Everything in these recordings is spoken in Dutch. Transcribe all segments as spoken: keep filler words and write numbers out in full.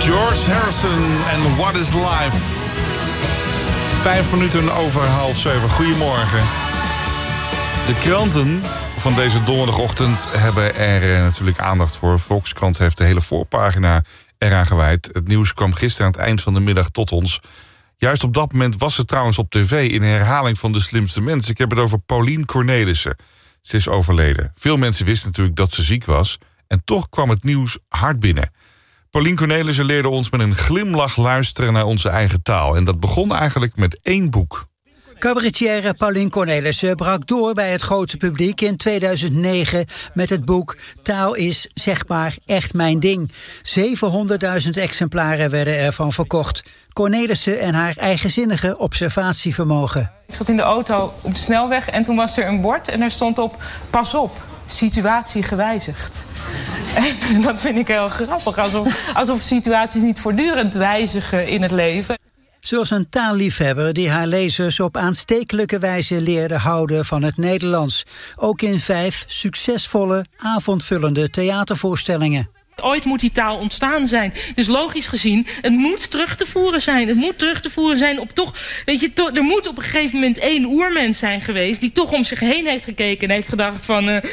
George Harrison en What is Life. Vijf minuten over half zeven. Goedemorgen. De kranten van deze donderdagochtend hebben er eh, natuurlijk aandacht voor. Volkskrant heeft de hele voorpagina eraan gewijd. Het nieuws kwam gisteren aan het eind van de middag tot ons. Juist op dat moment was ze trouwens op tv in herhaling van De Slimste Mens. Ik heb het over Paulien Cornelissen. Ze is overleden. Veel mensen wisten natuurlijk dat ze ziek was. En toch kwam het nieuws hard binnen. Paulien Cornelissen leerde ons met een glimlach luisteren naar onze eigen taal. En dat begon eigenlijk met één boek. Cabaretière Paulien Cornelissen brak door bij het grote publiek in tweeduizend negen met het boek Taal is, zeg maar, echt mijn ding. zevenhonderdduizend exemplaren werden ervan verkocht. Cornelissen en haar eigenzinnige observatievermogen. Ik zat in de auto op de snelweg en toen was er een bord en daar stond op: pas op, situatie gewijzigd. En dat vind ik heel grappig, alsof, alsof situaties niet voortdurend wijzigen in het leven. Ze was een taalliefhebber die haar lezers op aanstekelijke wijze leerde houden van het Nederlands. Ook in vijf succesvolle, avondvullende theatervoorstellingen. Ooit moet die taal ontstaan zijn. Dus logisch gezien, het moet terug te voeren zijn. Het moet terug te voeren zijn op toch... Weet je, to, er moet op een gegeven moment één oermens zijn geweest die toch om zich heen heeft gekeken en heeft gedacht van... Uh,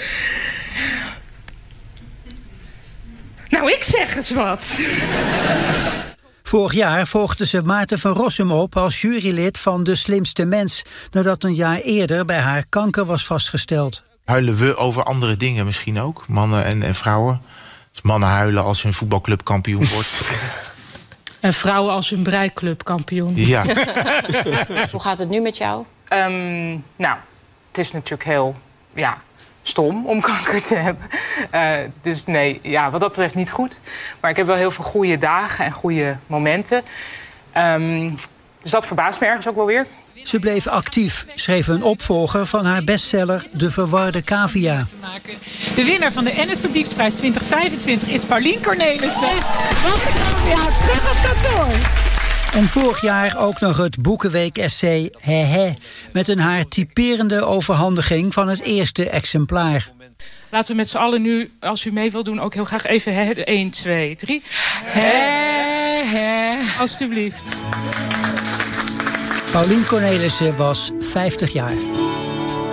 nou, ik zeg eens wat. Vorig jaar volgde ze Maarten van Rossum op als jurylid van De Slimste Mens, nadat een jaar eerder bij haar kanker was vastgesteld. Huilen we over andere dingen misschien ook, mannen en, en vrouwen? Dus mannen huilen als hun voetbalclub kampioen wordt. En vrouwen als hun breiklub kampioen. Ja. Hoe gaat het nu met jou? Um, nou, het is natuurlijk heel... ja. stom om kanker te hebben. Uh, dus nee, ja, wat dat betreft niet goed. Maar ik heb wel heel veel goede dagen en goede momenten. Um, dus dat verbaast me ergens ook wel weer. Ze bleef actief, schreef een opvolger van haar bestseller De Verwarde Cavia. De winnaar van de N S Publieksprijs twintig vijfentwintig is Paulien Cornelissen. Wat een cavia, terug op kantoor. En vorig jaar ook nog het Boekenweek-essay He He, met een haar typerende overhandiging van het eerste exemplaar. Laten we met z'n allen nu, als u mee wilt doen, ook heel graag even he, één, twee, drie. He, he. Alsjeblieft. Paulien Cornelissen was vijftig jaar.